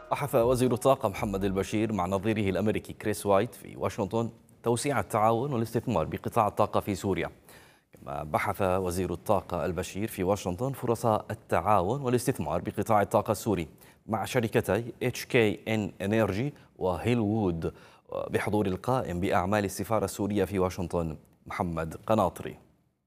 بحث وزير الطاقة محمد البشير مع نظيره الأمريكي كريس وايت في واشنطن توسيع التعاون والاستثمار بقطاع الطاقة في سوريا. كما بحث وزير الطاقة البشير في واشنطن فرص التعاون والاستثمار بقطاع الطاقة السوري مع شركتي HKN Energy وهيل وود، بحضور القائم بأعمال السفارة السورية في واشنطن محمد قناطري.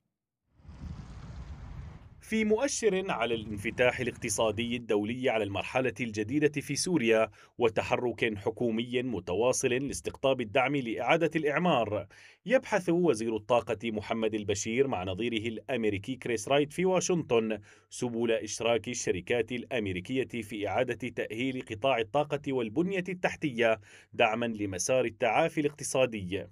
في مؤشر على الانفتاح الاقتصادي الدولي على المرحلة الجديدة في سوريا وتحرك حكومي متواصل لاستقطاب الدعم لإعادة الإعمار، يبحث وزير الطاقة محمد البشير مع نظيره الأمريكي كريس رايت في واشنطن سبل إشراك الشركات الأمريكية في إعادة تأهيل قطاع الطاقة والبنية التحتية دعما لمسار التعافي الاقتصادي.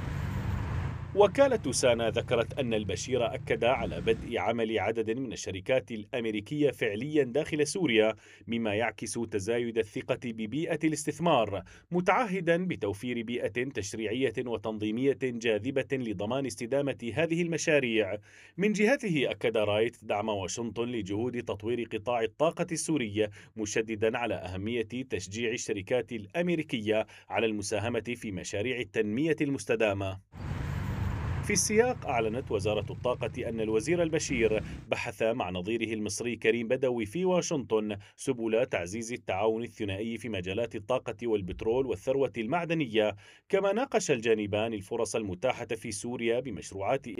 وكالة سانا ذكرت أن البشير أكد على بدء عمل عدد من الشركات الأمريكية فعليا داخل سوريا، مما يعكس تزايد الثقة ببيئة الاستثمار، متعهدا بتوفير بيئة تشريعية وتنظيمية جاذبة لضمان استدامة هذه المشاريع. من جهته أكد رايت دعم واشنطن لجهود تطوير قطاع الطاقة السوري، مشددا على أهمية تشجيع الشركات الأمريكية على المساهمة في مشاريع التنمية المستدامة. في السياق أعلنت وزارة الطاقة أن الوزير البشير بحث مع نظيره المصري كريم بدوي في واشنطن سبل تعزيز التعاون الثنائي في مجالات الطاقة والبترول والثروة المعدنية، كما ناقش الجانبان الفرص المتاحة في سوريا بمشروعات